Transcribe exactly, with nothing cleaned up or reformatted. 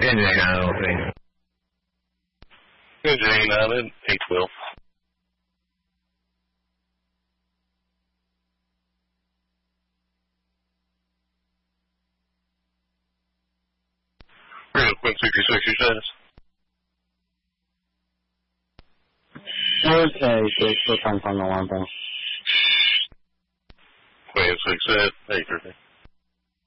Engine eight nine oh three. Engine eight nine eight twelve. Real Quinn sixty-six, your status. Okay, six, foot on the one thing. Quinn six, eight, eight thirty.